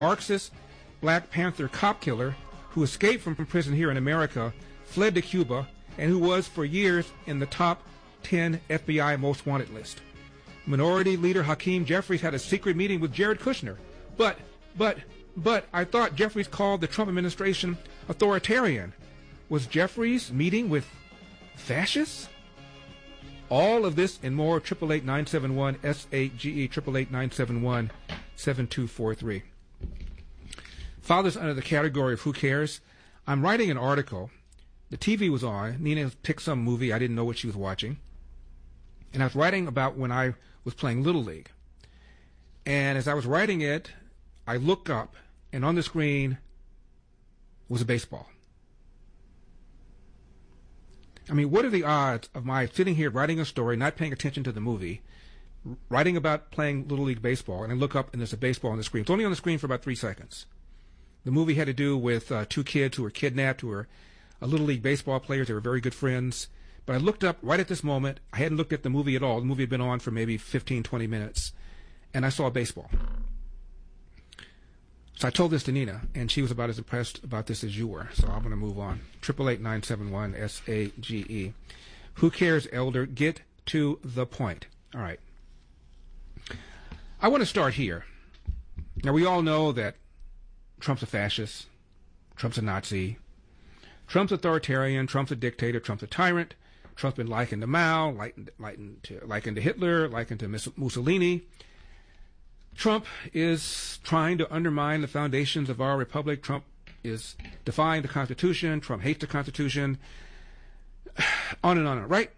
Marxist Black Panther cop killer who escaped from prison here in America, fled to Cuba, and who was for years in the top 10 FBI most wanted list. Minority Leader Hakeem Jeffries had a secret meeting with Jared Kushner. But I thought Jeffries called the Trump administration authoritarian. Was Jeffries meeting with fascists? All of this and more, 888-971-SAGE, 888-971-7243. Fathers under the category of who cares. I'm writing an article. The TV was on. Nina picked some movie. I didn't know what she was watching. And I was writing about when I was playing Little League. And as I was writing it, I looked up, and on the screen was a baseball. I mean, what are the odds of my sitting here writing a story, not paying attention to the movie, writing about playing Little League baseball, and I look up and there's a baseball on the screen. It's only on the screen for about 3 seconds. The movie had to do with 2 kids who were kidnapped, who were Little League baseball players. They were very good friends. But I looked up right at this moment. I hadn't looked at the movie at all. The movie had been on for maybe 15, 20 minutes. And I saw a baseball. So I told this to Nina, and she was about as impressed about this as you were. So I'm going to move on. 888-971-SAGE. Who cares, Elder? Get to the point. All right. I want to start here. Now, we all know that Trump's a fascist. Trump's a Nazi. Trump's authoritarian. Trump's a dictator. Trump's a tyrant. Trump's been likened to Mao, likened to Hitler, likened to Mussolini. Trump is trying to undermine the foundations of our republic. Trump is defying the Constitution. Trump hates the Constitution. On and on, right?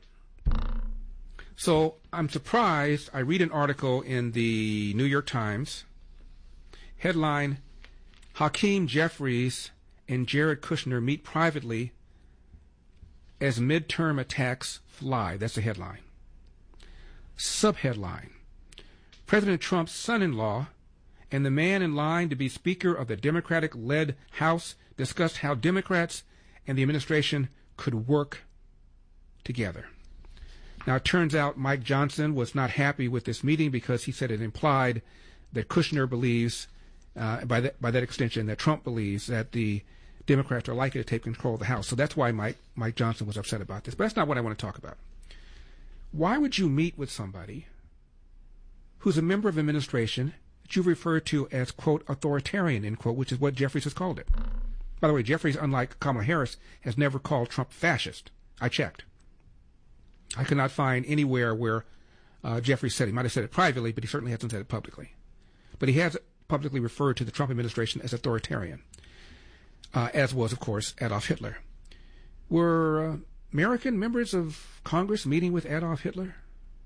So I'm surprised. I read an article in the New York Times. Headline, Hakeem Jeffries and Jared Kushner meet privately as midterm attacks fly. That's the headline. Subheadline, President Trump's son-in-law and the man in line to be Speaker of the Democratic-led House discussed how Democrats and the administration could work together. Now, it turns out Mike Johnson was not happy with this meeting because he said it implied that Kushner believes, by that extension, that Trump believes that the Democrats are likely to take control of the House. So that's why Mike Johnson was upset about this. But that's not what I want to talk about. Why would you meet with somebody who's a member of administration that you refer to as, quote, authoritarian, end quote, which is what Jeffries has called it? By the way, Jeffries, unlike Kamala Harris, has never called Trump fascist. I checked. I could not find anywhere where Jeffries said it. He might have said it privately, but he certainly hasn't said it publicly. But he has publicly referred to the Trump administration as authoritarian, as was, of course, Adolf Hitler. Were American members of Congress meeting with Adolf Hitler?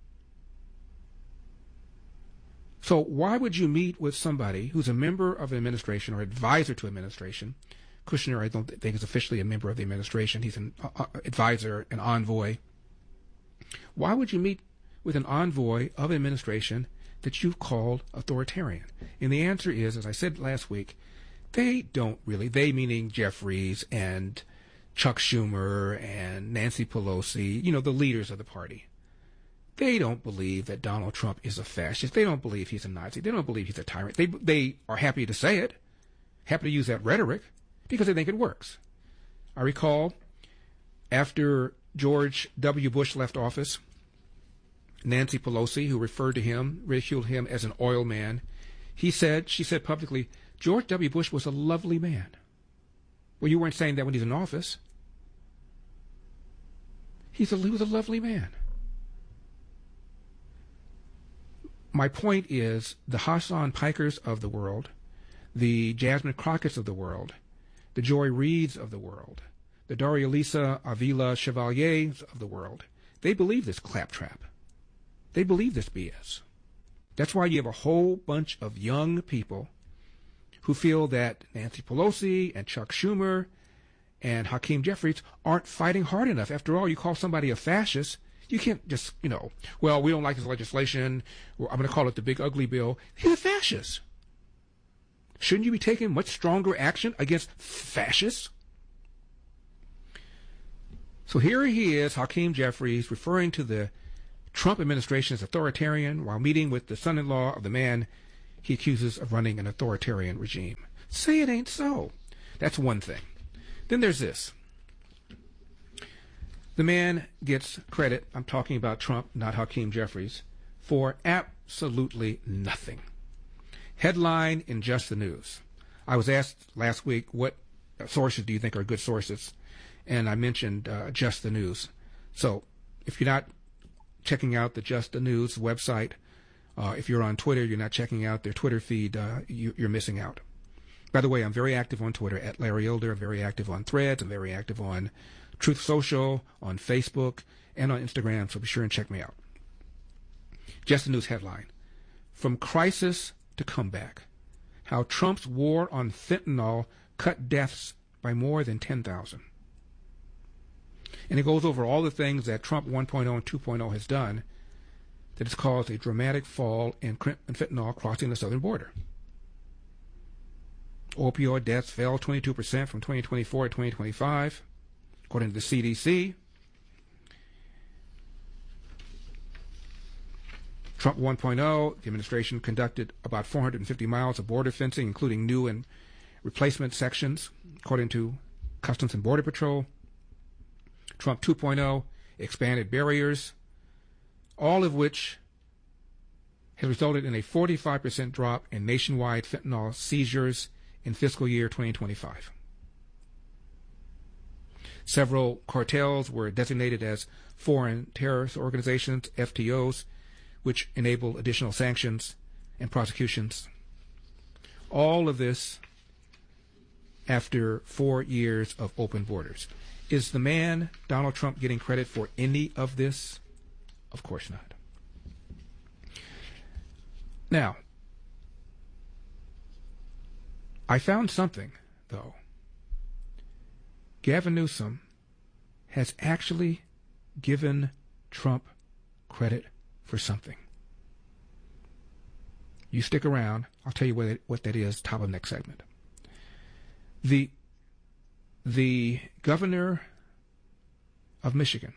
So why would you meet with somebody who's a member of an administration or advisor to administration? Kushner, I don't think, is officially a member of the administration. He's an advisor, an envoy. Why would you meet with an envoy of administration that you've called authoritarian? And the answer is, as I said last week, they don't really, they meaning Jeffries and Chuck Schumer and Nancy Pelosi, you know, the leaders of the party. They don't believe that Donald Trump is a fascist. They don't believe he's a Nazi. They don't believe he's a tyrant. They are happy to say it, happy to use that rhetoric, because they think it works. I recall after George W. Bush left office, Nancy Pelosi, who referred to him, ridiculed him as an oil man, she said publicly, George W. Bush was a lovely man. Well, you weren't saying that when he's in office. He was a lovely man. My point is, the Hassan Pikers of the world, the Jasmine Crockett's of the world, the Joy Reids of the world, the Daria Lisa Avila Chevaliers of the world, they believe this claptrap. They believe this BS. That's why you have a whole bunch of young people who feel that Nancy Pelosi and Chuck Schumer and Hakeem Jeffries aren't fighting hard enough. After all, you call somebody a fascist, you can't just, well, we don't like his legislation, or I'm going to call it the big ugly bill. He's a fascist. Shouldn't you be taking much stronger action against fascists? So here he is, Hakeem Jeffries, referring to the Trump administration as authoritarian while meeting with the son-in-law of the man he accuses of running an authoritarian regime. Say it ain't so. That's one thing. Then there's this. The man gets credit, I'm talking about Trump, not Hakeem Jeffries, for absolutely nothing. Headline in Just the News. I was asked last week, what sources do you think are good sources? And I mentioned Just the News. So if you're not checking out the Just the News website, if you're on Twitter, you're not checking out their Twitter feed, you're missing out. By the way, I'm very active on Twitter, at Larry Elder. I'm very active on Threads. I'm very active on Truth Social, on Facebook, and on Instagram, so be sure and check me out. Just the News headline. From crisis to comeback. How Trump's war on fentanyl cut deaths by more than 10,000. And it goes over all the things that Trump 1.0 and 2.0 has done that has caused a dramatic fall in fentanyl crossing the southern border. Opioid deaths fell 22% from 2024 to 2025, according to the CDC. Trump 1.0, the administration conducted about 450 miles of border fencing, including new and replacement sections, according to Customs and Border Patrol. Trump 2.0 expanded barriers, all of which has resulted in a 45% drop in nationwide fentanyl seizures in fiscal year 2025. Several cartels were designated as foreign terrorist organizations, FTOs, which enable additional sanctions and prosecutions. All of this after 4 years of open borders. Is the man, Donald Trump, getting credit for any of this? Of course not. Now, I found something, though. Gavin Newsom has actually given Trump credit for something. You stick around. I'll tell you what that is, top of the next segment. The governor of Michigan,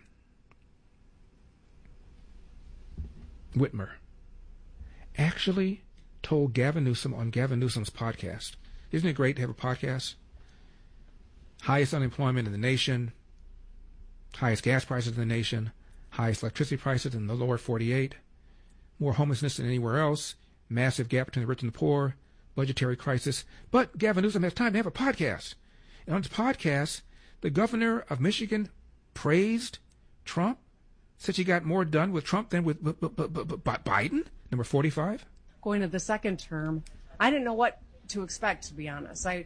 Whitmer, actually told Gavin Newsom on Gavin Newsom's podcast. Isn't it great to have a podcast? Highest unemployment in the nation, highest gas prices in the nation, highest electricity prices in the lower 48, more homelessness than anywhere else, massive gap between the rich and the poor, budgetary crisis. But Gavin Newsom has time to have a podcast. And on his podcast, the governor of Michigan praised Trump, said she got more done with Trump than with Biden, number 45. Going to the second term, I didn't know what to expect, to be honest. I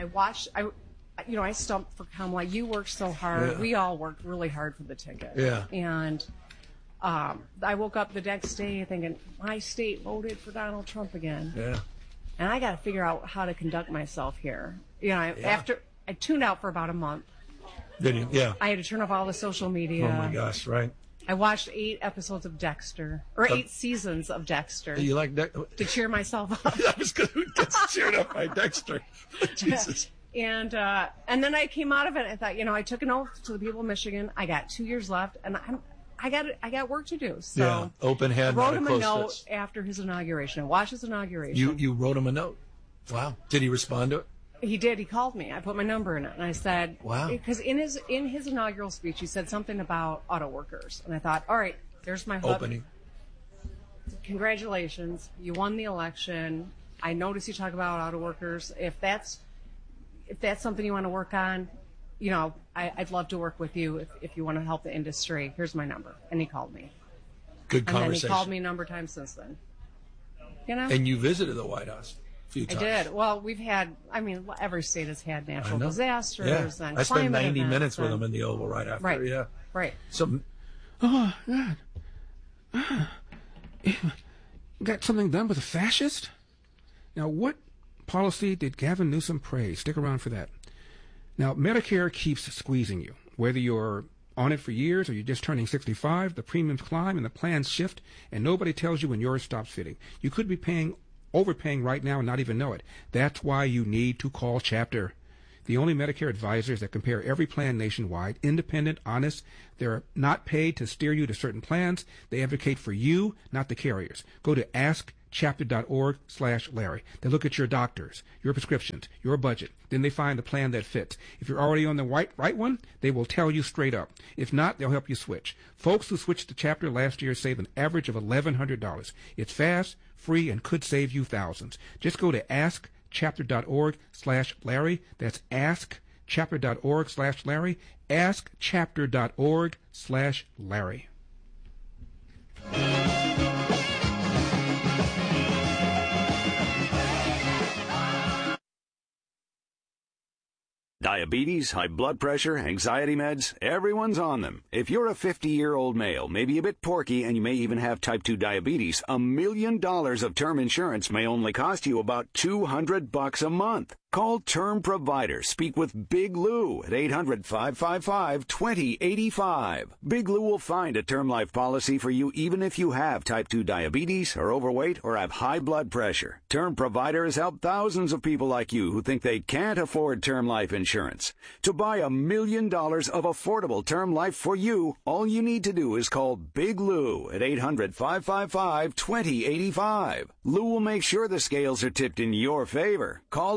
stumped for Kamala. You worked so hard. Yeah. We all worked really hard for the ticket. Yeah. And I woke up the next day thinking, my state voted for Donald Trump again. Yeah. And I got to figure out how to conduct myself here. After I tuned out for about a month. Did you? Yeah. I had to turn off all the social media. Oh my gosh! Right. I watched 8 episodes of Dexter, or 8 seasons of Dexter. You like to cheer myself up? I was going to get cheered up by Dexter. Jesus. And then I came out of it. I thought, I took an oath to the people of Michigan. I got 2 years left, and I got work to do. So yeah, open head. I wrote him a note after his inauguration. I watched his inauguration. You wrote him a note. Wow. Did he respond to it? He did. He called me. I put my number in it, and I said, "Wow." Because in his inaugural speech, he said something about auto workers, and I thought, all right, there's my hook. Opening. Congratulations, you won the election. I noticed you talk about auto workers. If that's something you want to work on, I'd love to work with you if you want to help the industry. Here's my number, and he called me. Good conversation. And then he called me a number of times since then. And you visited the White House. I did. Well, we've had, every state has had natural disasters and I spent 90 events minutes with them in the Oval right after. Right. Yeah. Right. So, oh, God. Got something done with a fascist? Now, what policy did Gavin Newsom praise? Stick around for that. Now, Medicare keeps squeezing you. Whether you're on it for years or you're just turning 65, the premiums climb and the plans shift, and nobody tells you when yours stops fitting. You could be overpaying right now and not even know it. That's why you need to call Chapter, the only Medicare advisors that compare every plan nationwide, independent, honest. They're not paid to steer you to certain plans. They advocate for you, not the carriers. Go to askchapter.org/Larry. They look at your doctors, your prescriptions, your budget. Then they find the plan that fits. If you're already on the right one, they will tell you straight up. If not, they'll help you switch. Folks who switched to Chapter last year saved an average of $1,100. It's fast, free, and could save you thousands. Just go to askchapter.org/Larry. That's askchapter.org/Larry. askchapter.org/Larry. Diabetes, high blood pressure, anxiety meds, everyone's on them. If you're a 50-year-old male, maybe a bit porky, and you may even have type 2 diabetes, $1 million of term insurance may only cost you about $200 a month. Call Term Provider. Speak with Big Lou at 800-555-2085. Big Lou will find a term life policy for you even if you have type 2 diabetes, are overweight, or have high blood pressure. Term Provider has helped thousands of people like you who think they can't afford term life insurance. To buy $1 million of affordable term life for you, all you need to do is call Big Lou at 800-555-2085. Lou will make sure the scales are tipped in your favor. Call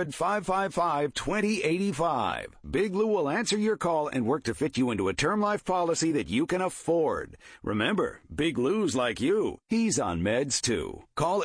800-555-2085. Big Lou will answer your call and work to fit you into a term life policy that you can afford. Remember, Big Lou's like you. He's on meds too. Call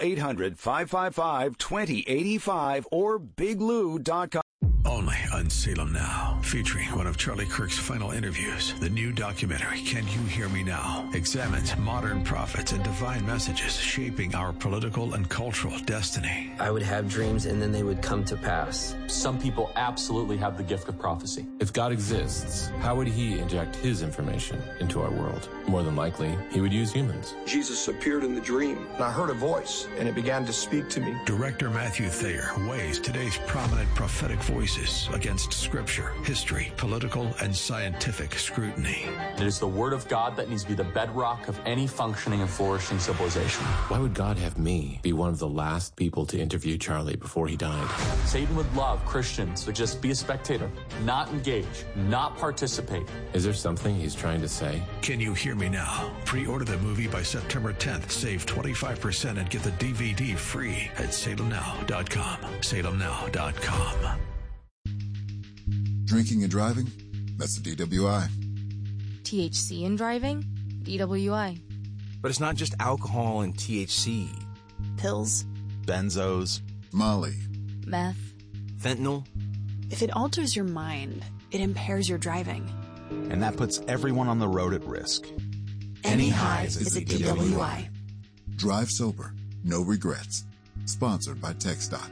800-555-2085 or biglou.com. Only on Salem Now, featuring one of Charlie Kirk's final interviews. The new documentary, Can You Hear Me Now?, examines modern prophets and divine messages shaping our political and cultural destiny. I would have dreams and then they would come to pass. Some people absolutely have the gift of prophecy. If God exists, how would he inject his information into our world? More than likely, he would use humans. Jesus appeared in the dream, and I heard a voice, and it began to speak to me. Director Matthew Thayer weighs today's prominent prophetic voices against scripture, history, political, and scientific scrutiny. It is the word of God that needs to be the bedrock of any functioning and flourishing civilization. Why would God have me be one of the last people to interview Charlie before he died? Satan would love Christians to just be a spectator, not engage, not participate. Is there something he's trying to say? Can You Hear Me Now? Pre-order the movie by September 10th. Save 25% and get the DVD free at salemnow.com. salemnow.com. Drinking and driving? That's the DWI. THC in driving? DWI. But it's not just alcohol and THC. Pills. Benzos. Molly. Meth. Fentanyl. If it alters your mind, it impairs your driving. And that puts everyone on the road at risk. Any highs is a DWI. Drive sober. No regrets. Sponsored by TxDOT.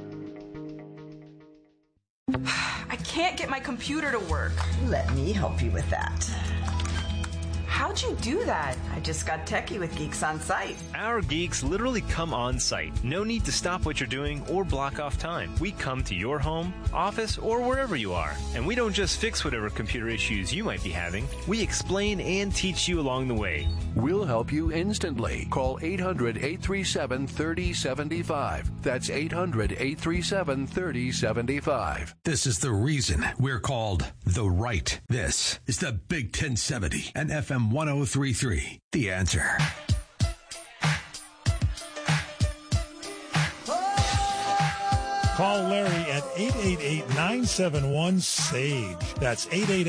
I can't get my computer to work. Let me help you with that. How'd you do that? I just got techie with Geeks on Site. Our geeks literally come on site. No need to stop what you're doing or block off time. We come to your home, office, or wherever you are. And we don't just fix whatever computer issues you might be having. We explain and teach you along the way. We'll help you instantly. Call 800-837-3075. That's 800-837-3075. This is the reason we're called The Right. This is the Big 1070 and FM 1033. The Answer. Call Larry at 888-971-SAGE. That's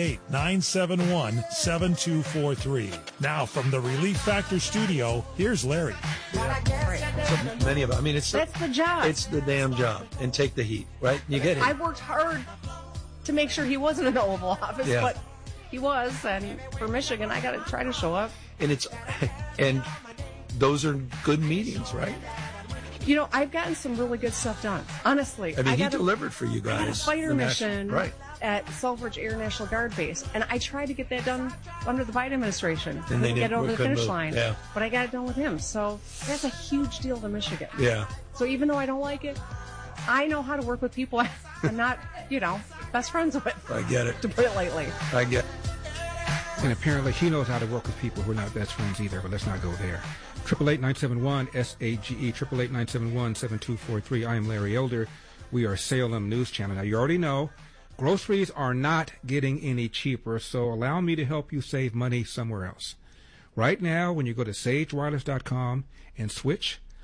888-971-7243. Now from the Relief Factor studio, here's Larry. So many of it. I mean, that's the job. It's the damn job. And take the heat, right? You get it. I worked hard to make sure he wasn't in the Oval Office, but he was, and for Michigan, I got to try to show up. And those are good meetings, right? You know, I've gotten some really good stuff done. Honestly, I mean, he delivered for you guys. I had a fighter mission right. at Selfridge Air National Guard Base, and I tried to get that done under the Biden administration. And they didn't get over the finish move. line. Yeah. But I got it done with him, so that's a huge deal to Michigan. Yeah. So even though I don't like it, I know how to work with people I'm not, best friends with. I get it. To put it lightly. I get it. And apparently he knows how to work with people who are not best friends either, but let's not go there. 888-971-SAGE, 888-971-7243. I am Larry Elder. We are Salem News Channel. Now, you already know groceries are not getting any cheaper, so allow me to help you save money somewhere else. Right now, when you go to sagewireless.com and switch,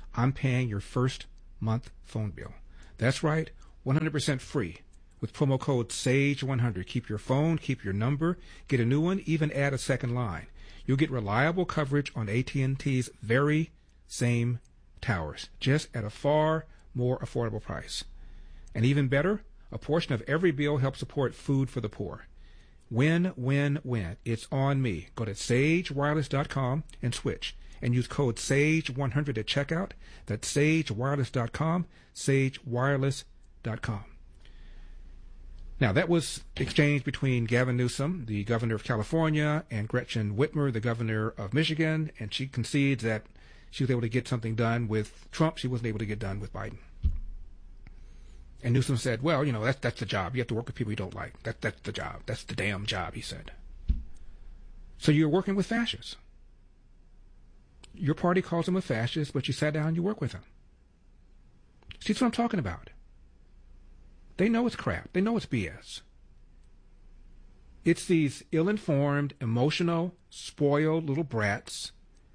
I'm paying your first month phone bill. That's right, 100% free. With promo code SAGE100. Keep your phone, keep your number, get a new one, even add a second line. You'll get reliable coverage on AT&T's very same towers, just at a far more affordable price. And even better, a portion of every bill helps support food for the poor. Win, win, win. It's on me. Go to sagewireless.com and switch. And use code SAGE100 at checkout. That's sagewireless.com, sagewireless.com. Now, that was exchanged between Gavin Newsom, the governor of California, and Gretchen Whitmer, the governor of Michigan, and she concedes that she was able to get something done with Trump she wasn't able to get done with Biden. And Newsom said, well, you know, that's the job. You have to work with people you don't like. That's the job. That's the damn job, he said. So you're working with fascists. Your party calls them a fascist, but you sat down and you work with them. See, that's what I'm talking about. They know it's crap. They know it's BS. It's these ill-informed, emotional, spoiled little brats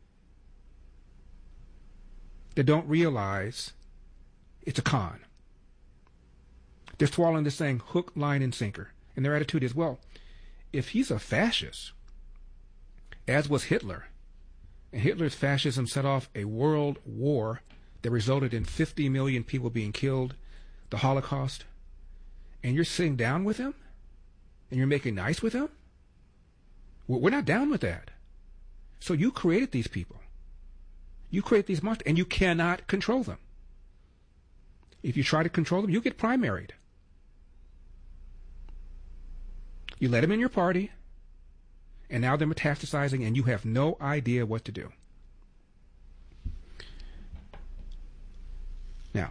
that don't realize it's a con. They're swallowing this thing hook, line, and sinker. And their attitude is, well, if he's a fascist, as was Hitler, and Hitler's fascism set off a world war that resulted in 50 million people being killed, the Holocaust, and you're sitting down with him? And you're making nice with him? We're not down with that. So you created these people. You create these monsters, and you cannot control them. If you try to control them, you get primaried. You let them in your party, and now they're metastasizing, and you have no idea what to do. Now,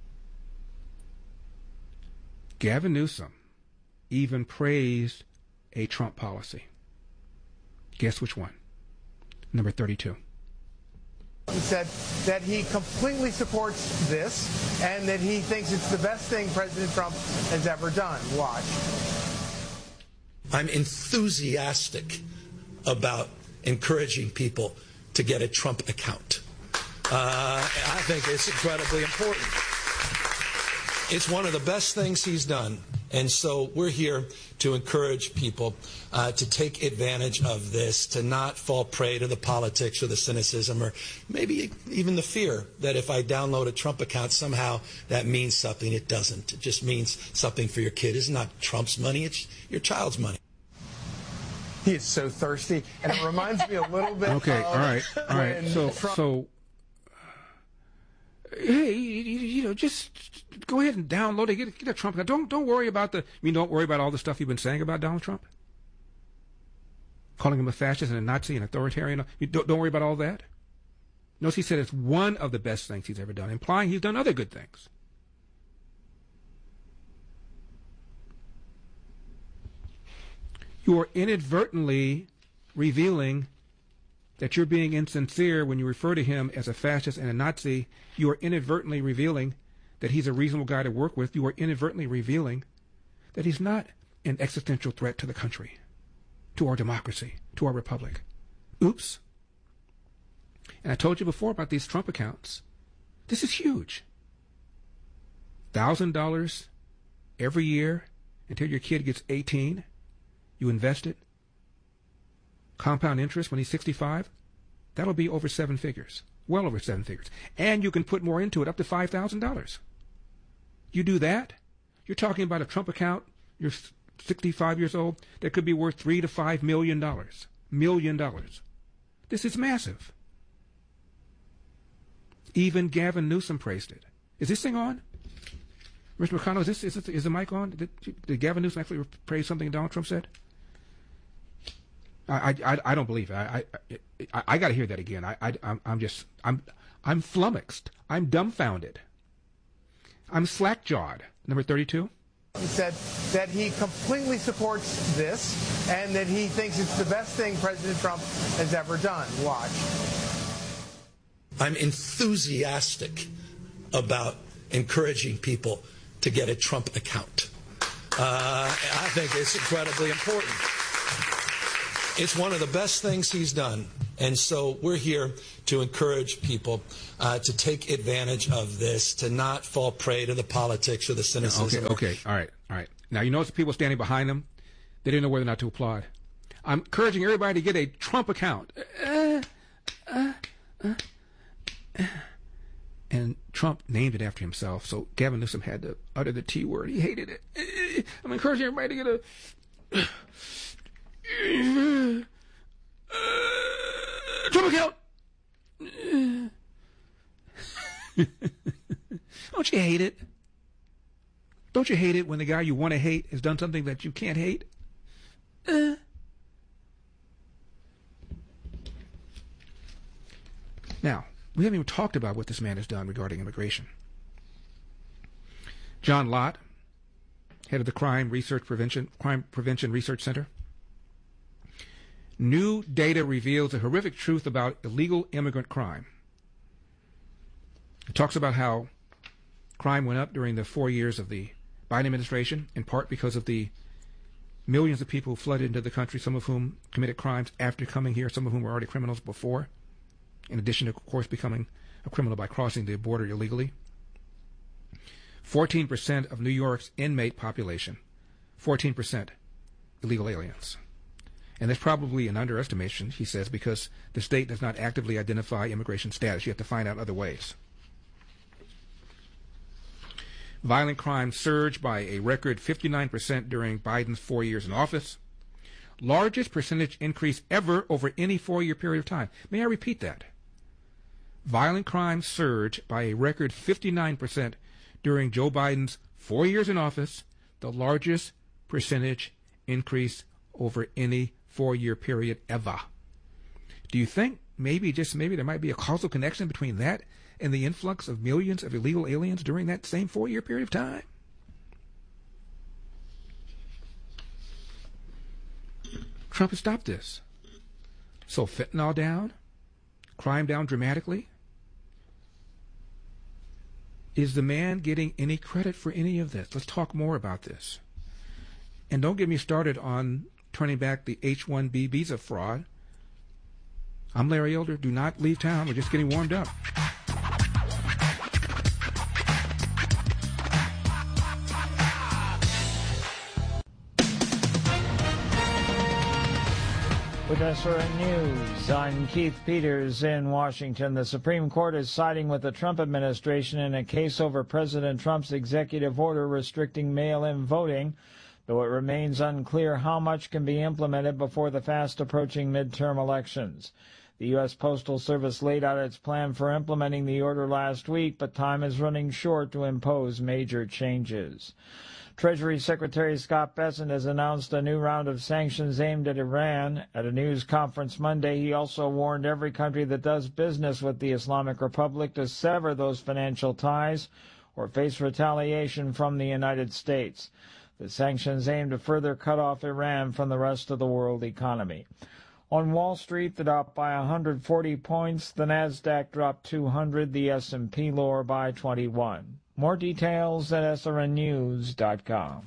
Gavin Newsom even praised a Trump policy. Guess which one? Number 32. He said that he completely supports this and that he thinks it's the best thing President Trump has ever done. Watch. I'm enthusiastic about encouraging people to get a Trump account. I think it's incredibly important. It's one of the best things he's done. And so we're here to encourage people to take advantage of this, to not fall prey to the politics or the cynicism or maybe even the fear that if I download a Trump account, somehow that means something. It doesn't. It just means something for your kid. It's not Trump's money. It's your child's money. He is so thirsty. And it reminds me a little bit okay, all right. So, hey, you know, just go ahead and download it. Get a Trump account. Don't worry about don't worry about all the stuff you've been saying about Donald Trump. Calling him a fascist and a Nazi and authoritarian. Don't worry about all that. Notice he said it's one of the best things he's ever done, implying he's done other good things. You are inadvertently revealing that you're being insincere when you refer to him as a fascist and a Nazi. You are inadvertently revealing that he's a reasonable guy to work with. You are inadvertently revealing that he's not an existential threat to the country, to our democracy, to our republic. Oops. And I told you before about these Trump accounts. This is huge. $1,000 every year until your kid gets 18. You invest it. Compound interest when he's 65. That'll be over 7 figures. Well over 7 figures. And you can put more into it, up to $5,000. You do that, you're talking about a Trump account, you're 65 years old, that could be worth $3 to $5 million. This is massive. Even Gavin Newsom praised it. Is this thing on? Mr. McConnell, is the mic on? Did Gavin Newsom actually praise something Donald Trump said? I don't believe it. I got to hear that again. I'm flummoxed. I'm dumbfounded. I'm slack-jawed. Number 32. He said that he completely supports this and that he thinks it's the best thing President Trump has ever done. Watch. I'm enthusiastic about encouraging people to get a Trump account. I think it's incredibly important. It's one of the best things he's done. And so we're here to encourage people to take advantage of this, to not fall prey to the politics or the cynicism. Okay. All right. Now, you notice the people standing behind them, they didn't know whether or not to applaud. I'm encouraging everybody to get a Trump account. And Trump named it after himself, so Gavin Newsom had to utter the T word. He hated it. I'm encouraging everybody to get a Trump account. Don't you hate it? Don't you hate it when the guy you want to hate has done something that you can't hate? Now, we haven't even talked about what this man has done regarding immigration. John Lott, head of the Crime Prevention Research Center. New data reveals a horrific truth about illegal immigrant crime. It talks about how crime went up during the 4 years of the Biden administration, in part because of the millions of people who flooded into the country, some of whom committed crimes after coming here, some of whom were already criminals before, in addition to, of course, becoming a criminal by crossing the border illegally. 14% of New York's inmate population, 14% illegal aliens. And that's probably an underestimation, he says, because the state does not actively identify immigration status. You have to find out other ways. Violent crime surged by a record 59% during Biden's 4 years in office. Largest percentage increase ever over any 4-year period of time. May I repeat that? Violent crime surged by a record 59% during Joe Biden's 4 years in office, the largest percentage increase over any 4-year period ever. Do you think maybe, just maybe, there might be a causal connection between that and the influx of millions of illegal aliens during that same 4-year period of time? Trump has stopped this. So fentanyl down, crime down dramatically. Is the man getting any credit for any of this? Let's talk more about this. And don't get me started on turning back the H-1B visa fraud. I'm Larry Elder. Do not leave town. We're just getting warmed up. With SRN News, I'm Keith Peters in Washington. The Supreme Court is siding with the Trump administration in a case over President Trump's executive order restricting mail-in voting, though it remains unclear how much can be implemented before the fast-approaching midterm elections. The U.S. Postal Service laid out its plan for implementing the order last week, but time is running short to impose major changes. Treasury Secretary Scott Bessent has announced a new round of sanctions aimed at Iran. At a news conference Monday, he also warned every country that does business with the Islamic Republic to sever those financial ties or face retaliation from the United States. The sanctions aim to further cut off Iran from the rest of the world economy. On Wall Street, the Dow by 140 points, the Nasdaq dropped 200, the S&P lower by 21. More details at srnnews.com.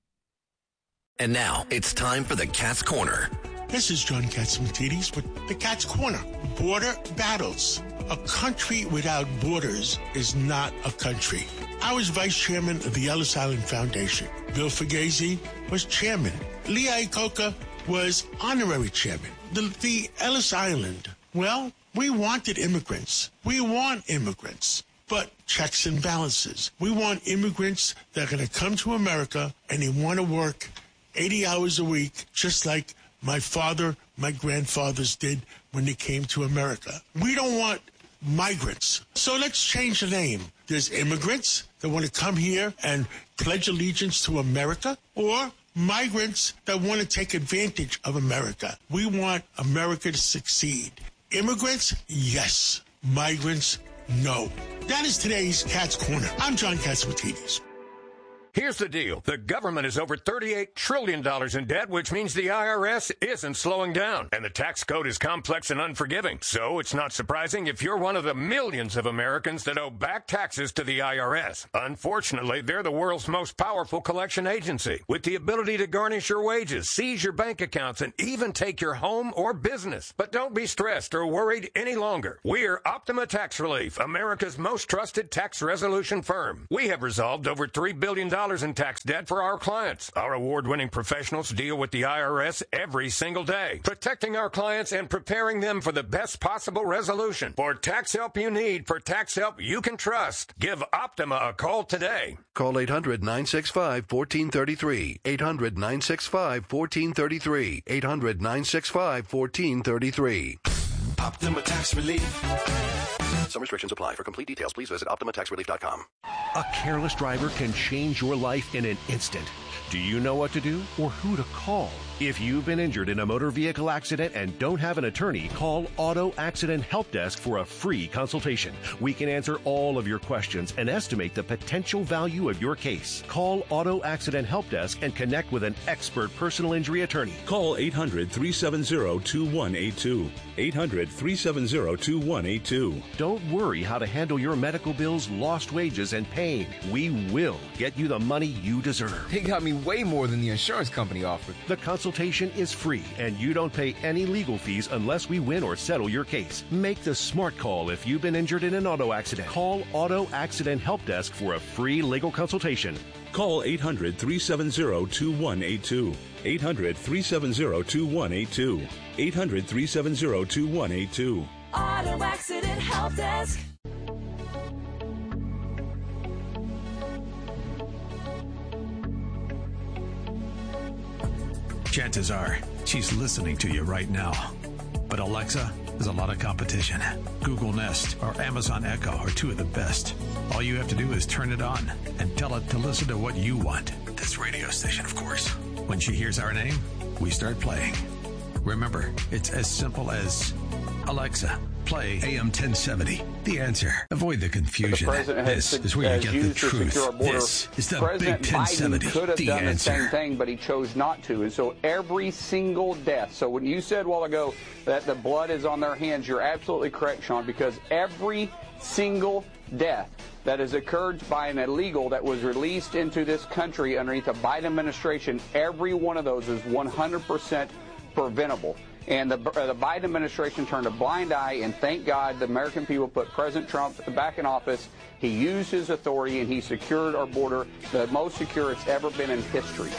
And now it's time for the Cat's Corner. This is John Catsimatidis with the Cat's Corner. Border battles. A country without borders is not a country. I was vice chairman of the Ellis Island Foundation. Bill Fugazi was chairman. Lee Iacocca was honorary chairman. The Ellis Island, well, we wanted immigrants. We want immigrants. But checks and balances. We want immigrants that are going to come to America and they want to work 80 hours a week, just like my father, my grandfathers did when they came to America. We don't want migrants. So let's change the name. There's immigrants that want to come here and pledge allegiance to America, or migrants that want to take advantage of America. We want America to succeed. Immigrants, yes. Migrants, no. That is today's Cat's Corner. I'm John Catsimatidis. Here's the deal. The government is over $38 trillion in debt, which means the IRS isn't slowing down. And the tax code is complex and unforgiving. So it's not surprising if you're one of the millions of Americans that owe back taxes to the IRS. Unfortunately, they're the world's most powerful collection agency, with the ability to garnish your wages, seize your bank accounts, and even take your home or business. But don't be stressed or worried any longer. We're Optima Tax Relief, America's most trusted tax resolution firm. We have resolved over $3 billion in tax debt for our clients. Our award-winning professionals deal with the IRS every single day, protecting our clients and preparing them for the best possible resolution. For tax help you need, for tax help you can trust, give Optima a call today. Call 800-965-1433. 800-965-1433. 800-965-1433. Optima Tax Relief. Some restrictions apply. For complete details, please visit OptimaTaxRelief.com. A careless driver can change your life in an instant. Do you know what to do or who to call? If you've been injured in a motor vehicle accident and don't have an attorney, call Auto Accident Help Desk for a free consultation. We can answer all of your questions and estimate the potential value of your case. Call Auto Accident Help Desk and connect with an expert personal injury attorney. Call 800-370-2182. 800-370-2182. Don't worry how to handle your medical bills, lost wages, and pain. We will get you the money you deserve. They got me way more than the insurance company offered. The consultation is free, and you don't pay any legal fees unless we win or settle your case. Make the smart call if you've been injured in an auto accident. Call Auto Accident Help Desk for a free legal consultation. Call 800-370-2182. 800-370-2182. 800-370-2182. Auto Accident Help Desk. Chances are she's listening to you right now. But Alexa, there's a lot of competition. Google Nest or Amazon Echo are two of the best. All you have to do is turn it on and tell it to listen to what you want. This radio station, of course. When she hears our name, we start playing. Remember, it's as simple as Alexa, play AM 1070. The Answer. Avoid the confusion. This is where you get the truth. This is the President Big 1070. Biden could have The done Answer. the same thing, but he chose not to. And so every single death. So when you said a while ago that the blood is on their hands, you're absolutely correct, Sean, because every single death that has occurred by an illegal that was released into this country underneath the Biden administration, every one of those is 100% preventable. And the Biden administration turned a blind eye, and thank God the American people put President Trump back in office. He used his authority, and he secured our border, the most secure it's ever been in history.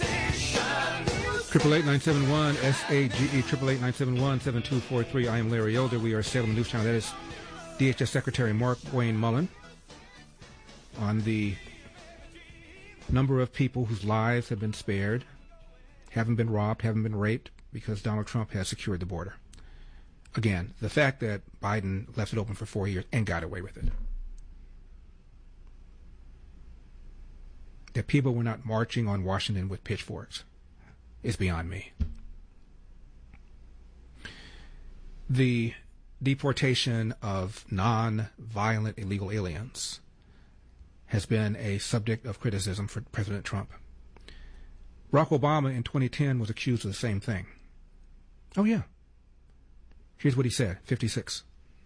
888-971-SAGE, 888-971-7243. I am Larry Elder. We are Salem News Channel. That is DHS Secretary Mark Wayne Mullen on the number of people whose lives have been spared, haven't been robbed, haven't been raped, because Donald Trump has secured the border. Again, the fact that Biden left it open for 4 years and got away with it. That people were not marching on Washington with pitchforks is beyond me. The deportation of non-violent illegal aliens has been a subject of criticism for President Trump. Barack Obama in 2010 was accused of the same thing. Oh, yeah. Here's what he said, 56.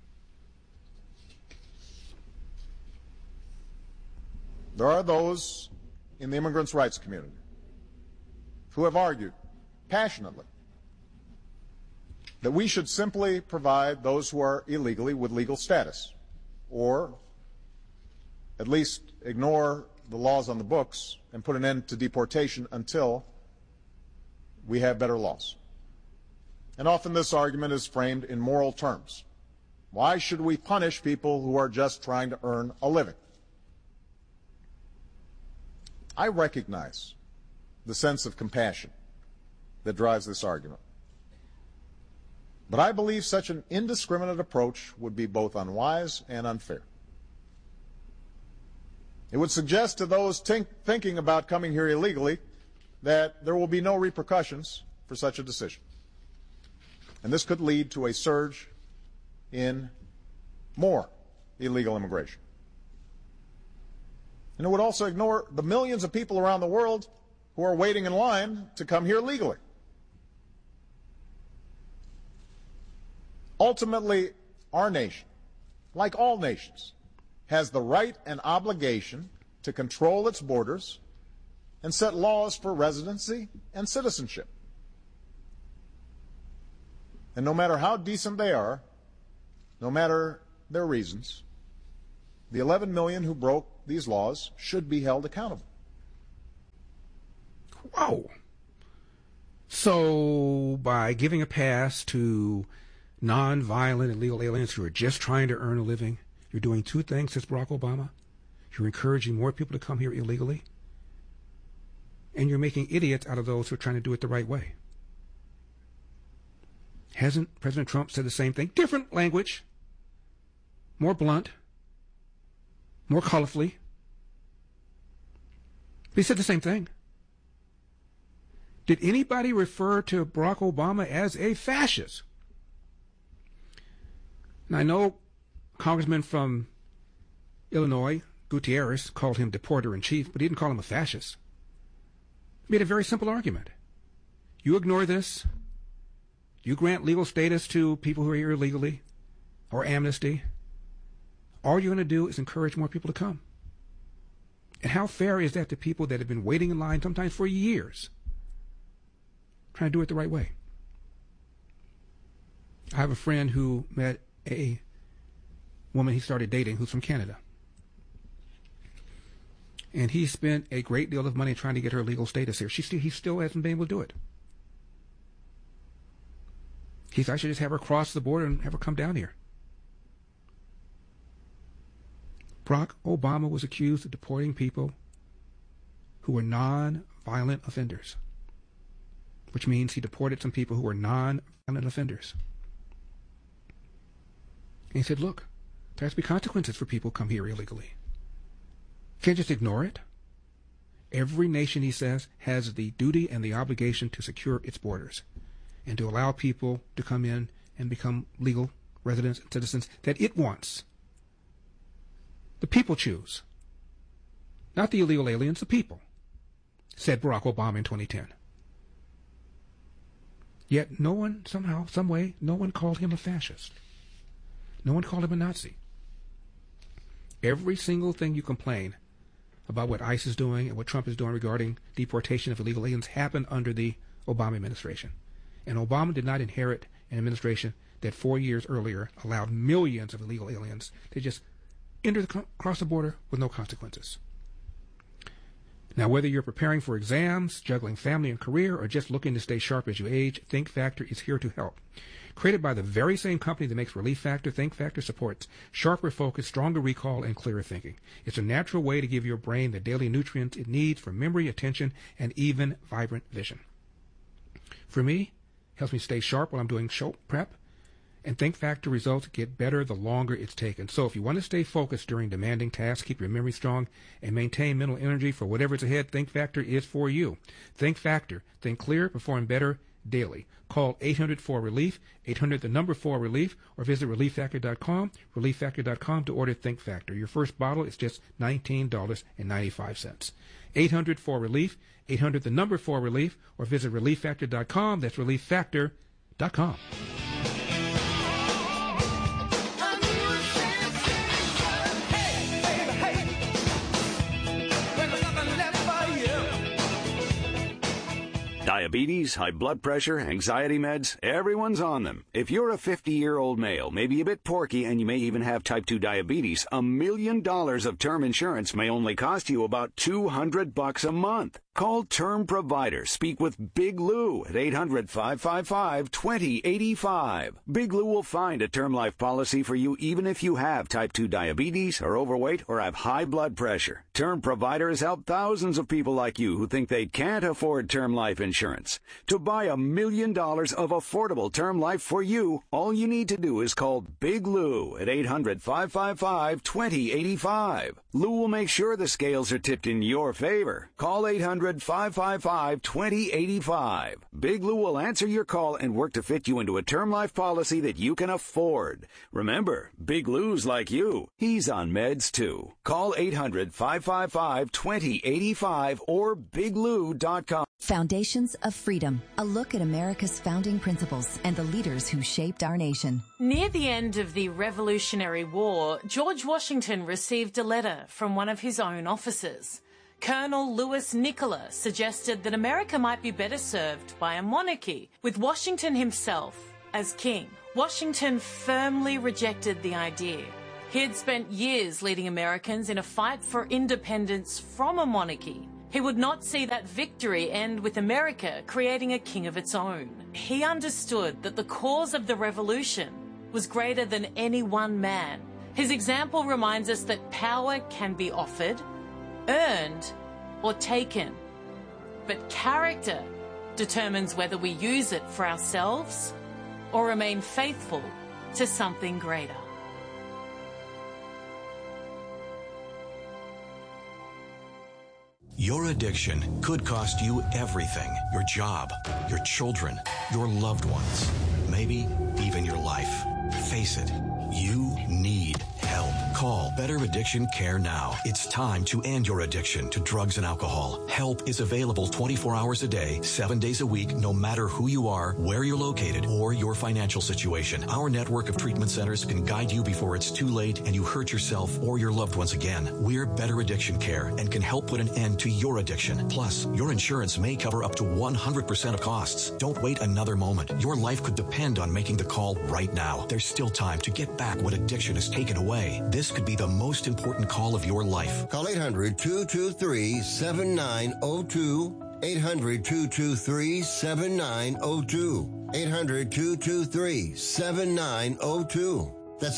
There are those in the immigrants' rights community who have argued passionately that we should simply provide those who are illegally with legal status, or at least ignore the laws on the books and put an end to deportation until we have better laws. And often this argument is framed in moral terms. Why should we punish people who are just trying to earn a living? I recognize the sense of compassion that drives this argument. But I believe such an indiscriminate approach would be both unwise and unfair. It would suggest to those thinking about coming here illegally that there will be no repercussions for such a decision. And this could lead to a surge in more illegal immigration. And it would also ignore the millions of people around the world who are waiting in line to come here legally. Ultimately, our nation, like all nations, has the right and obligation to control its borders and set laws for residency and citizenship. And no matter how decent they are, no matter their reasons, the 11 million who broke these laws should be held accountable. Wow. So by giving a pass to non-violent illegal aliens who are just trying to earn a living, you're doing two things, says Barack Obama. You're encouraging more people to come here illegally, and you're making idiots out of those who are trying to do it the right way. Hasn't President Trump said the same thing? Different language, more blunt, more colorfully. But he said the same thing. Did anybody refer to Barack Obama as a fascist? And I know Congressman from Illinois, Gutierrez, called him deporter-in-chief, but he didn't call him a fascist. He made a very simple argument. You ignore this, you grant legal status to people who are here illegally, or amnesty, all you're going to do is encourage more people to come. And how fair is that to people that have been waiting in line sometimes for years, trying to do it the right way? I have a friend who met a woman he started dating who's from Canada. And he spent a great deal of money trying to get her legal status here. He still hasn't been able to do it. He thought I should just have her cross the border and have her come down here. Barack Obama was accused of deporting people who were non-violent offenders, which means he deported some people who were non-violent offenders. And he said, look, there has to be consequences for people who come here illegally. You can't just ignore it. Every nation, he says, has the duty and the obligation to secure its borders and to allow people to come in and become legal residents and citizens that it wants. The people choose. Not the illegal aliens, the people, said Barack Obama in 2010. Yet no one, somehow, some way, no one called him a fascist. No one called him a Nazi. Every single thing you complain about what ICE is doing and what Trump is doing regarding deportation of illegal aliens happened under the Obama administration. And Obama did not inherit an administration that 4 years earlier allowed millions of illegal aliens to just cross the border with no consequences. Now, whether you're preparing for exams, juggling family and career, or just looking to stay sharp as you age, Think Factor is here to help. Created by the very same company that makes Relief Factor, Think Factor supports sharper focus, stronger recall, and clearer thinking. It's a natural way to give your brain the daily nutrients it needs for memory, attention, and even vibrant vision. For me, it helps me stay sharp while I'm doing show prep, and Think Factor results get better the longer it's taken. So if you want to stay focused during demanding tasks, keep your memory strong, and maintain mental energy for whatever's ahead, Think Factor is for you. Think Factor. Think clear, perform better daily. Call 800-4RELIEF, 800-4RELIEF, or visit ReliefFactor.com, ReliefFactor.com to order Think Factor. Your first bottle is just $19.95. 800-4RELIEF, 800-4RELIEF, or visit ReliefFactor.com. That's ReliefFactor.com. Diabetes, high blood pressure, anxiety meds, everyone's on them. If you're a 50-year-old male, maybe a bit porky, and you may even have type 2 diabetes, $1 million of term insurance may only cost you about $200 a month. Call Term Provider. Speak with Big Lou at 800-555-2085. Big Lou will find a term life policy for you even if you have type 2 diabetes, are overweight, or have high blood pressure. Term Provider has helped thousands of people like you who think they can't afford term life insurance. To buy $1 million of affordable term life for you, all you need to do is call Big Lou at 800-555-2085. Lou will make sure the scales are tipped in your favor. Call 800 1-800-555-2085. Big Lou will answer your call and work to fit you into a term life policy that you can afford. Remember, Big Lou's like you. He's on meds too. Call 800-555-2085 or biglou.com. Foundations of Freedom, a look at America's founding principles and the leaders who shaped our nation. Near the end of the Revolutionary War, George Washington received a letter from one of his own officers. Colonel Louis Nicola suggested that America might be better served by a monarchy, with Washington himself as king. Washington firmly rejected the idea. He had spent years leading Americans in a fight for independence from a monarchy. He would not see that victory end with America creating a king of its own. He understood that the cause of the revolution was greater than any one man. His example reminds us that power can be offered, earned, or taken. But character determines whether we use it for ourselves or remain faithful to something greater. Your addiction could cost you everything. Your job, your children, your loved ones, maybe even your life. Face it, you need help. Call Better Addiction Care now. It's time to end your addiction to drugs and alcohol. Help is available 24 hours a day, 7 days a week, no matter who you are, where you're located, or your financial situation. Our network of treatment centers can guide you before it's too late and you hurt yourself or your loved ones again. We're Better Addiction Care and can help put an end to your addiction. Plus, your insurance may cover up to 100% of costs. Don't wait another moment. Your life could depend on making the call right now. There's still time to get back what addiction has taken away. This could be the most important call of your life. Call 800-223-7902. 800-223-7902. 800-223-7902. That's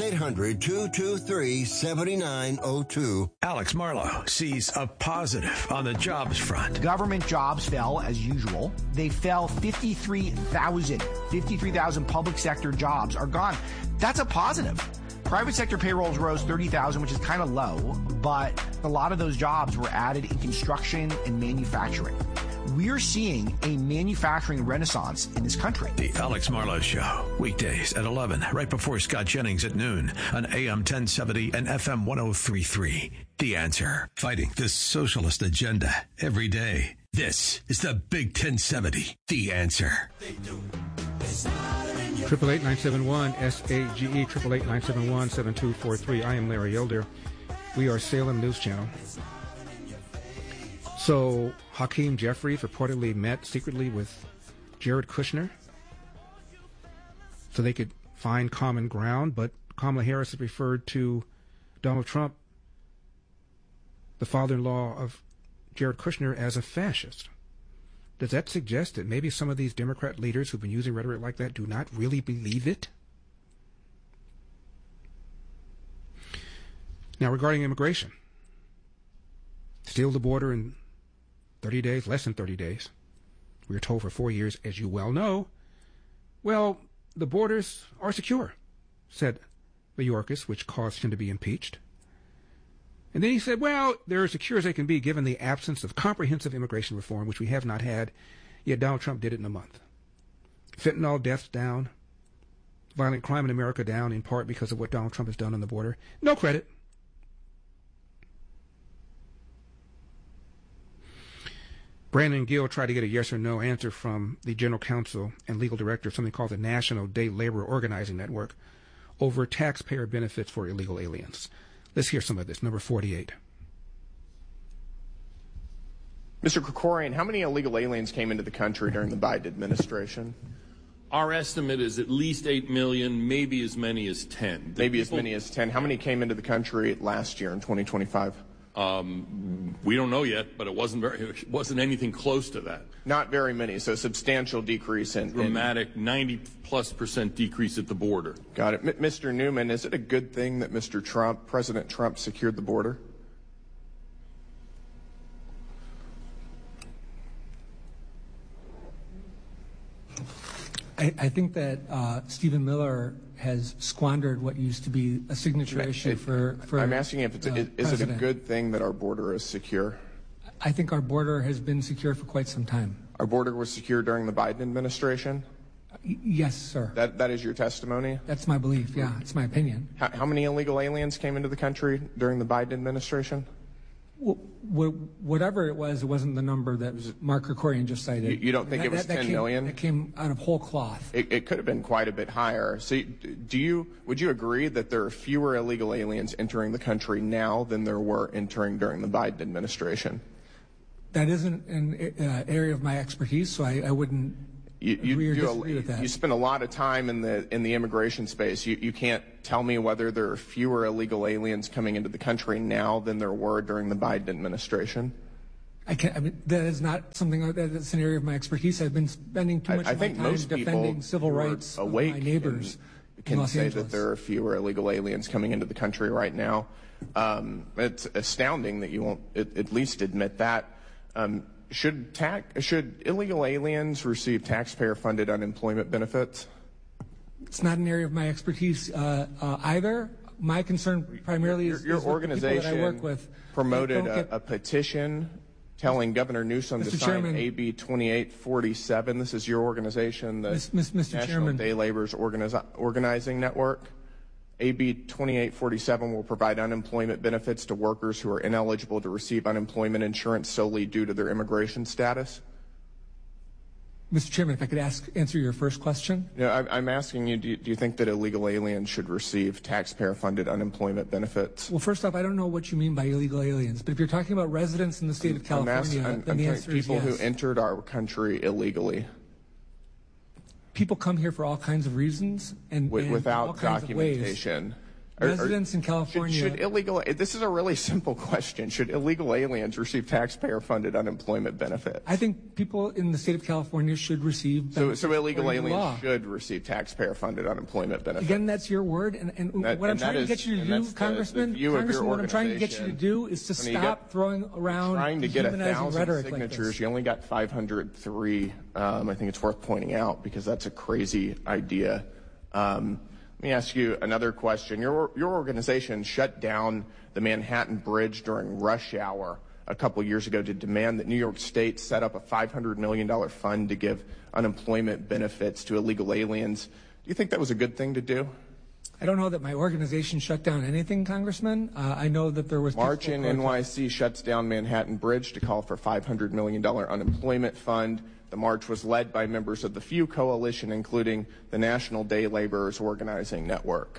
800-223-7902. Alex Marlowe sees a positive on the jobs front. Government jobs fell as usual. They fell 53,000. 53,000 public sector jobs are gone. That's a positive. Private sector payrolls rose 30,000, which is kind of low, but a lot of those jobs were added in construction and manufacturing. We're seeing a manufacturing renaissance in this country. The Alex Marlowe Show, weekdays at 11, right before Scott Jennings at noon on AM 1070 and FM 103.3. The Answer. Fighting the socialist agenda every day. This is the Big 1070. The Answer. 888-971-SAGE, 888-971-7243. I am Larry Elder. We are Salem News Channel. So, Hakeem Jeffries reportedly met secretly with Jared Kushner so they could find common ground, but Kamala Harris has referred to Donald Trump, the father-in-law of Jared Kushner, as a fascist. Does that suggest that maybe some of these Democrat leaders who've been using rhetoric like that do not really believe it? Now, regarding immigration, still the border in 30 days, less than 30 days. We were told for 4 years, as you well know. Well, the borders are secure, said Mayorkas, which caused him to be impeached. And then he said, well, they're as secure as they can be given the absence of comprehensive immigration reform, which we have not had, yet Donald Trump did it in a month. Fentanyl deaths down, violent crime in America down, in part because of what Donald Trump has done on the border. No credit. Brandon Gill tried to get a yes or no answer from the general counsel and legal director of something called the National Day Labor Organizing Network over taxpayer benefits for illegal aliens. Let's hear some of this. Number 48. Mr. Krikorian, how many illegal aliens came into the country during the Biden administration? Our estimate is at least 8 million, maybe as many as 10. Maybe as many as 10. How many came into the country last year in 2025? We don't know yet, but it wasn't anything close to that. Not very many, so substantial decrease in dramatic 90+% decrease at the border. Got it. Mr. Newman, is it a good thing that President Trump secured the border? I think that Stephen Miller has squandered what used to be a signature issue for I'm asking if is it a good thing that our border is secure? I think our border has been secure for quite some time. Our border was secure during the Biden administration? Yes, sir. That is your testimony? That's my belief, yeah. It's my opinion. How many illegal aliens came into the country during the Biden administration? Whatever it wasn't the number that Mark Krikorian just cited. You don't think it was 10 million? It came out of whole cloth. It could have been quite a bit higher. So would you agree that there are fewer illegal aliens entering the country now than there were entering during the Biden administration? That isn't an area of my expertise, so I wouldn't agree or disagree with that. You spend a lot of time in the immigration space. You can't tell me whether there are fewer illegal aliens coming into the country now than there were during the Biden administration. I mean, that is not something that's an area of my expertise. I've been spending too much of my time defending civil rights of my neighbors. Can say that there are fewer illegal aliens coming into the country right now. It's astounding that you won't at least admit that. Should illegal aliens receive taxpayer-funded unemployment benefits? It's not an area of my expertise either. My concern primarily is your with the people that I work with. Promoted a petition telling Governor Newsom to sign AB 2847. This is your organization, the National Day Laborers Organizing Network. AB 2847 will provide unemployment benefits to workers who are ineligible to receive unemployment insurance solely due to their immigration status. Mr. Chairman, if I could answer your first question. I'm asking you, do you think that illegal aliens should receive taxpayer-funded unemployment benefits? Well, first off, I don't know what you mean by illegal aliens, but if you're talking about residents in the state of California, then the answer is yes. People who entered our country illegally. People come here for all kinds of reasons and without all kinds documentation. Of ways. Residents in California. Should illegal? This is a really simple question. Should illegal aliens receive taxpayer-funded unemployment benefits? I think people in the state of California should receive benefits. So illegal aliens should receive taxpayer-funded unemployment benefits. Again, that's your word, and what I'm trying to get you to do, Congressman, what I'm trying to get you to do is to stop throwing around trying to get 1,000 rhetoric signatures. like this. You only got 503. I think it's worth pointing out because that's a crazy idea. Let me ask you another question. Your organization shut down the Manhattan Bridge during rush hour a couple years ago to demand that New York State set up a $500 million fund to give unemployment benefits to illegal aliens. Do you think that was a good thing to do? I don't know that my organization shut down anything, Congressman. I know that there was March in NYC shuts down Manhattan Bridge to call for $500 million unemployment fund. The march was led by members of the FEW Coalition, including the National Day Laborers Organizing Network.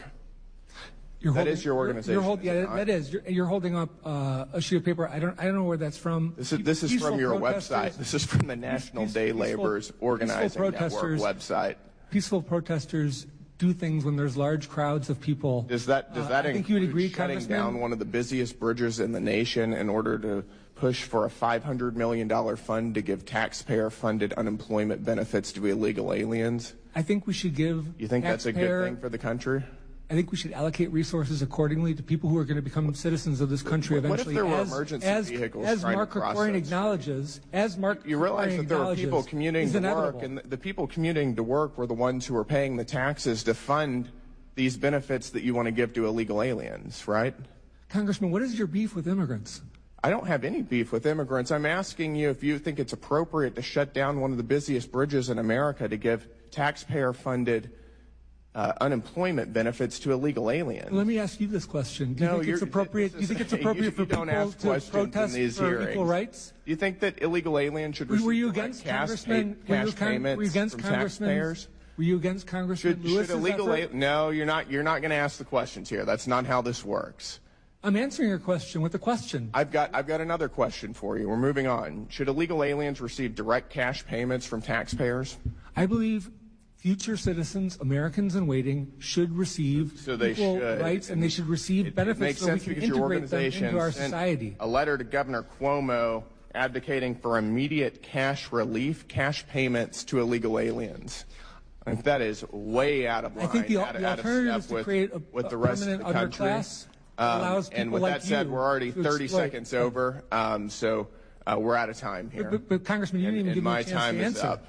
That is your organization. That is. You're holding up a sheet of paper. I don't know where that's from. This is from your website. This is from the National Day Laborers Organizing Network website. Peaceful protesters do things when there's large crowds of people. Does that I think you would agree, shutting Congressman? down one of the busiest bridges in the nation in order to push for a $500 million fund to give taxpayer-funded unemployment benefits to illegal aliens? I think we should give. You think that's a good thing for the country? I think we should allocate resources accordingly to people who are going to become citizens of this country eventually. What if there were emergency vehicles as trying Mark to process? Krikorian acknowledges, you realize that there are people commuting to work, and the people commuting to work were the ones who were paying the taxes to fund these benefits that you want to give to illegal aliens, right? Congressman, what is your beef with immigrants? I don't have any beef with immigrants. I'm asking you if you think it's appropriate to shut down one of the busiest bridges in America to give taxpayer-funded unemployment benefits to illegal aliens. Let me ask you this question. Do you think it's appropriate for people to protest for equal rights? Do you think that illegal aliens should receive cash payments from taxpayers? Were you against Congressman Lewis's effort? No, you're not going to ask the questions here. That's not how this works. I'm answering your question with a question. I've got another question for you. We're moving on. Should illegal aliens receive direct cash payments from taxpayers? I believe future citizens, Americans in waiting, should receive equal rights, and they should receive benefits so we can integrate them into our society. A letter to Governor Cuomo advocating for immediate cash relief, cash payments to illegal aliens. I think that is way out of line. I think the alternative is to create a permanent underclass. And with that said, we're already 30 seconds over, so we're out of time here. But Congressman, you didn't even give me a chance to answer. My time is up.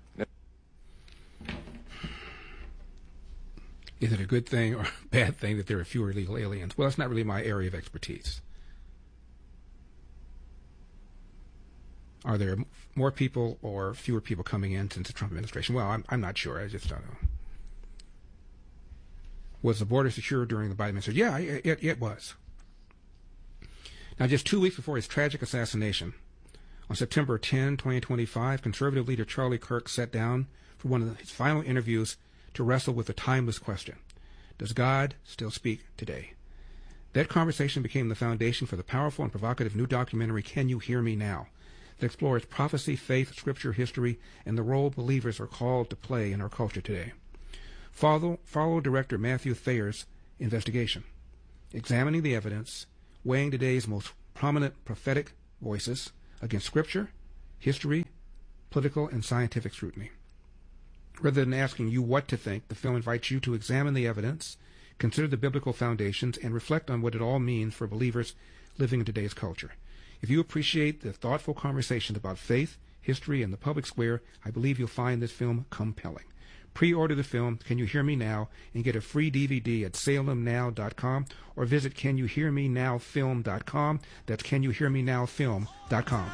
Is it a good thing or a bad thing that there are fewer illegal aliens? Well, that's not really my area of expertise. Are there more people or fewer people coming in since the Trump administration? Well, I'm not sure. I just don't know. Was the border secure during the Biden administration? Yeah, it was. Now, just 2 weeks before his tragic assassination, on September 10, 2025, conservative leader Charlie Kirk sat down for one of his final interviews to wrestle with the timeless question, does God still speak today? That conversation became the foundation for the powerful and provocative new documentary, Can You Hear Me Now?, that explores prophecy, faith, scripture, history, and the role believers are called to play in our culture today. Follow director Matthew Thayer's investigation, examining the evidence, weighing today's most prominent prophetic voices against scripture, history, political, and scientific scrutiny. Rather than asking you what to think, the film invites you to examine the evidence, consider the biblical foundations, and reflect on what it all means for believers living in today's culture. If you appreciate the thoughtful conversations about faith, history, and the public square, I believe you'll find this film compelling. Pre-order the film, Can You Hear Me Now?, and get a free DVD at salemnow.com or visit CanYouHearMeNowFilm.com. That's CanYouHearMeNowFilm.com.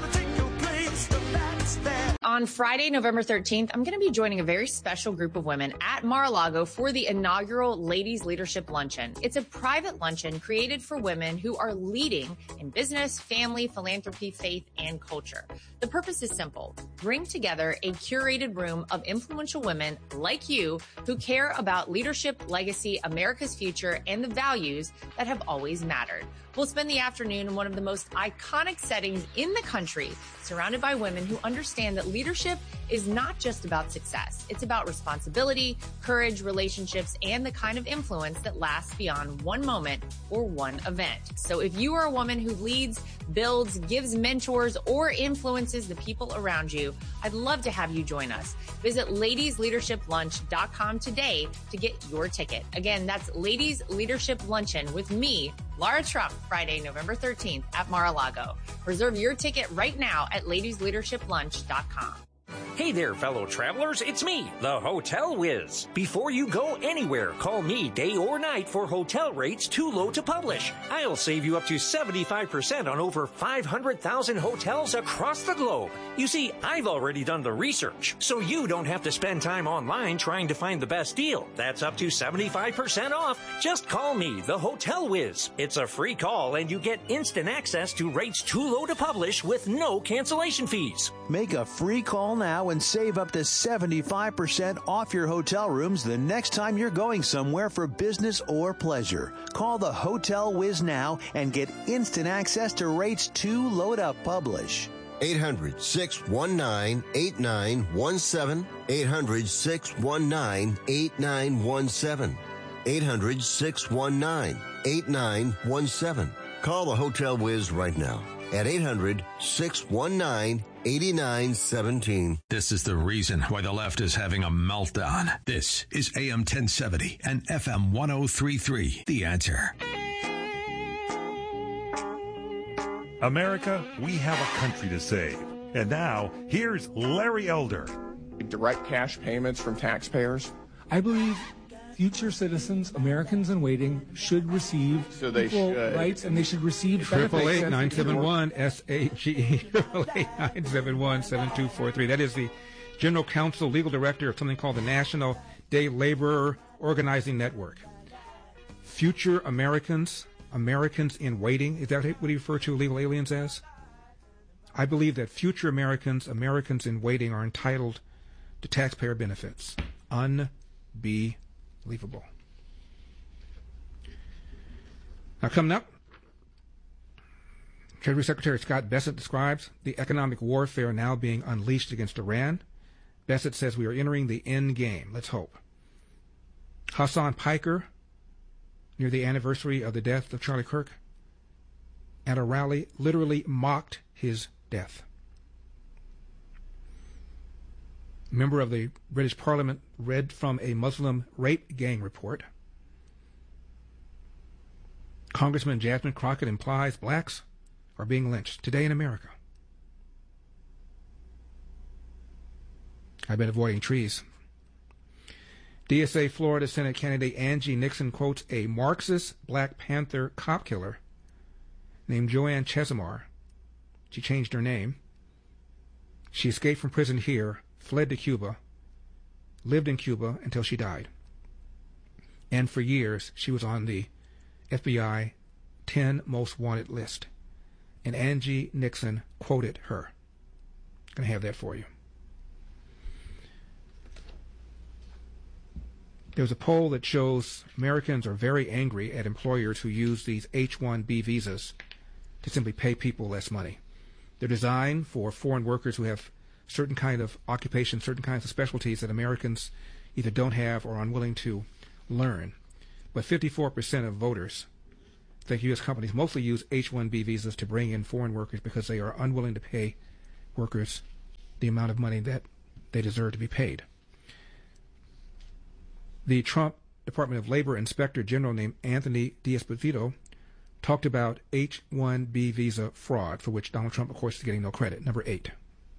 On Friday, November 13th, I'm going to be joining a very special group of women at Mar-a-Lago for the inaugural Ladies Leadership Luncheon. It's a private luncheon created for women who are leading in business, family, philanthropy, faith, and culture. The purpose is simple. Bring together a curated room of influential women like you who care about leadership, legacy, America's future, and the values that have always mattered. We'll spend the afternoon in one of the most iconic settings in the country, surrounded by women who understand that leadership is not just about success. It's about responsibility, courage, relationships, and the kind of influence that lasts beyond one moment or one event. So if you are a woman who leads, builds, gives mentors, or influences the people around you, I'd love to have you join us. Visit ladiesleadershiplunch.com today to get your ticket. Again, that's Ladies Leadership Luncheon with me, Lara Trump, Friday, November 13th at Mar-a-Lago. Reserve your ticket right now at ladiesleadershiplunch.com. Hey there, fellow travelers. It's me, the Hotel Whiz. Before you go anywhere, call me day or night for hotel rates too low to publish. I'll save you up to 75% on over 500,000 hotels across the globe. You see, I've already done the research, so you don't have to spend time online trying to find the best deal. That's up to 75% off. Just call me, the Hotel Whiz. It's a free call, and you get instant access to rates too low to publish with no cancellation fees. Make a free call now and save up to 75% off your hotel rooms the next time you're going somewhere for business or pleasure. Call the Hotel Whiz now and get instant access to rates too low to publish. 800-619-8917. 800-619-8917. 800-619-8917. Call the Hotel Whiz right now at 800-619-8917. This is the reason why the left is having a meltdown. This is AM 1070 and FM 1033. The Answer. America, we have a country to save. And now, here's Larry Elder. Direct cash payments from taxpayers? I believe future citizens, Americans in waiting, should receive equal rights, and they should receive benefits. 888-971-SAGE. 888-971-7243. That is the General Counsel, Legal Director of something called the National Day Laborer Organizing Network. Future Americans, Americans in waiting, is that what you refer to illegal aliens as? I believe that future Americans, Americans in waiting, are entitled to taxpayer benefits. Unbelievable. Now, coming up, Treasury Secretary Scott Bessent describes the economic warfare now being unleashed against Iran. Bessent says we are entering the end game. Let's hope. Hassan Piker, near the anniversary of the death of Charlie Kirk, at a rally literally mocked his death. A member of the British Parliament read from a Muslim rape gang report. Congressman Jasmine Crockett implies blacks are being lynched today in America. I've been avoiding trees. DSA Florida Senate candidate Angie Nixon quotes a Marxist Black Panther cop killer named Joanne Chesimar. She changed her name She escaped from prison here, fled to Cuba, lived in Cuba until she died. And for years, she was on the FBI 10 most wanted list. And Angie Nixon quoted her. I'm going to have that for you. There's a poll that shows Americans are very angry at employers who use these H-1B visas to simply pay people less money. They're designed for foreign workers who have certain kind of occupations, certain kinds of specialties that Americans either don't have or are unwilling to learn. But 54% of voters think U.S. companies mostly use H-1B visas to bring in foreign workers because they are unwilling to pay workers the amount of money that they deserve to be paid. The Trump Department of Labor Inspector General named Anthony D'Esposito talked about H-1B visa fraud, for which Donald Trump, of course, is getting no credit. Number 8.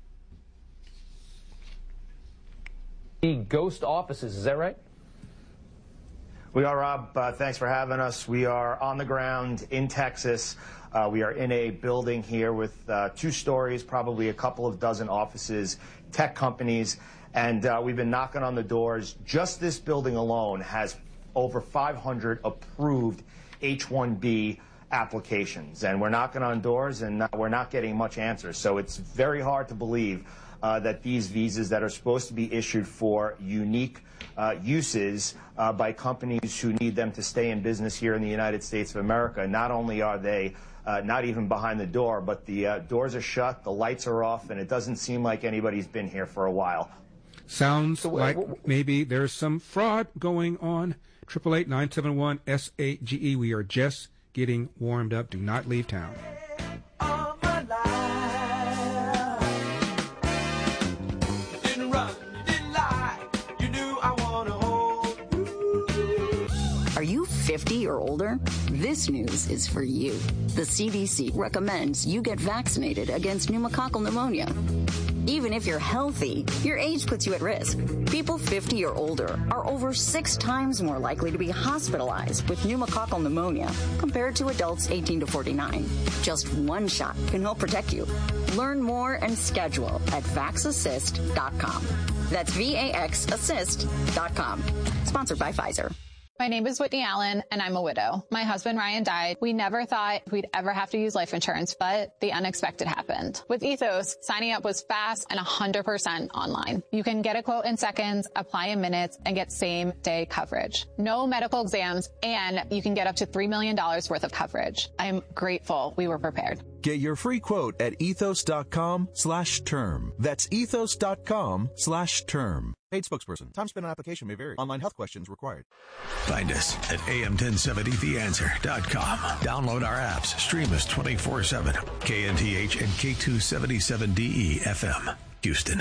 Ghost offices, is that right? We are, Rob. Thanks for having us. We are on the ground in Texas. We are in a building here with 2 stories, probably a couple of dozen offices, tech companies, and we've been knocking on the doors. Just this building alone has over 500 approved H-1B applications, and we're knocking on doors and we're not getting much answers. So it's very hard to believe that these visas that are supposed to be issued for unique uses by companies who need them to stay in business here in the United States of America, not only are they not even behind the door, but the doors are shut, the lights are off, and it doesn't seem like anybody's been here for a while. Sounds like maybe there's some fraud going on. 888-971-SAGE. We are just getting warmed up. Do not leave town. Are you 50 or older? This news is for you. The CDC recommends you get vaccinated against pneumococcal pneumonia. Even if you're healthy, your age puts you at risk. People 50 or older are over 6 times more likely to be hospitalized with pneumococcal pneumonia compared to adults 18 to 49. Just one shot can help protect you. Learn more and schedule at vaxassist.com. That's VAXassist.com. Sponsored by Pfizer. My name is Whitney Allen, and I'm a widow. My husband, Ryan, died. We never thought we'd ever have to use life insurance, but the unexpected happened. With Ethos, signing up was fast and 100% online. You can get a quote in seconds, apply in minutes, and get same-day coverage. No medical exams, and you can get up to $3 million worth of coverage. I'm grateful we were prepared. Get your free quote at ethos.com/term. That's ethos.com/term. Paid spokesperson. Time spent on application may vary. Online health questions required. Find us at am1070theanswer.com. Download our apps. Stream us 24/7. KNTH and K277DE FM, Houston.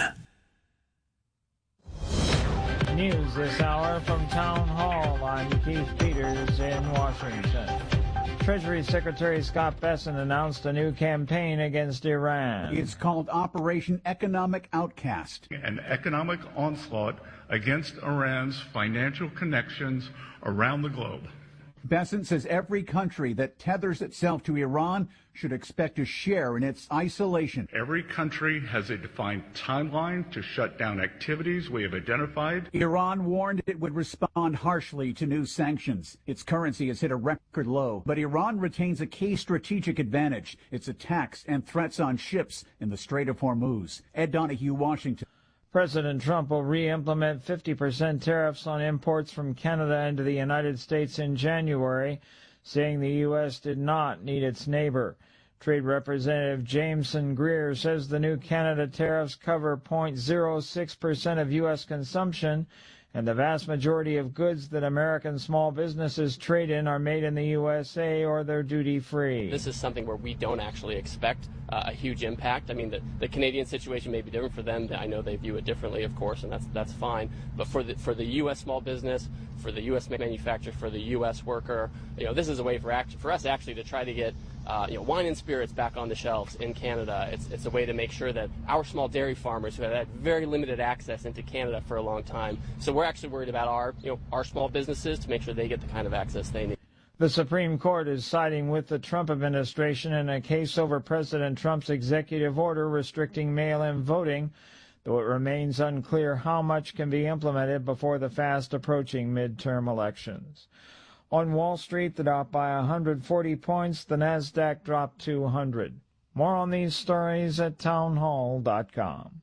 News this hour from Town Hall. I'm Keith Peters in Washington. Treasury Secretary Scott Bessent announced a new campaign against Iran. It's called Operation Economic Outcast. An economic onslaught against Iran's financial connections around the globe. Bessent says every country that tethers itself to Iran should expect a share in its isolation. Every country has a defined timeline to shut down activities we have identified. Iran warned it would respond harshly to new sanctions. Its currency has hit a record low, but Iran retains a key strategic advantage: its attacks and threats on ships in the Strait of Hormuz. Ed Donahue, Washington. President Trump will re-implement 50% tariffs on imports from Canada into the United States in January, saying the U.S. did not need its neighbor. Trade Representative Jameson Greer says the new Canada tariffs cover 0.06% of U.S. consumption, and the vast majority of goods that American small businesses trade in are made in the USA or they're duty-free. This is something where we don't actually expect a huge impact. I mean, the Canadian situation may be different for them. I know they view it differently, of course, and that's fine. But for the U.S. small business, for the U.S. manufacturer, for the U.S. worker, this is a way for us actually to try to get wine and spirits back on the shelves in Canada. It's a way to make sure that our small dairy farmers who have had very limited access into Canada for a long time. So we're actually worried about our small businesses to make sure they get the kind of access they need. The Supreme Court is siding with the Trump administration in a case over President Trump's executive order restricting mail-in voting, though it remains unclear how much can be implemented before the fast-approaching midterm elections. On Wall Street, the Dow up by 140 points, the Nasdaq dropped 200. More on these stories at townhall.com.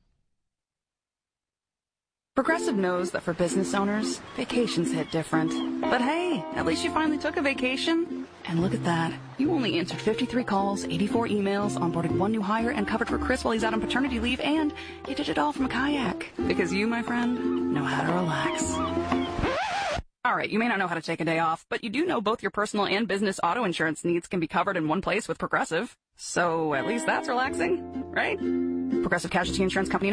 Progressive knows that for business owners, vacations hit different. But hey, at least you finally took a vacation. And look at that. You only answered 53 calls, 84 emails, onboarded one new hire, and covered for Chris while he's out on paternity leave, and you did it all from a kayak. Because you, my friend, know how to relax. All right, you may not know how to take a day off, but you do know both your personal and business auto insurance needs can be covered in one place with Progressive. So at least that's relaxing, right? Progressive Casualty Insurance Company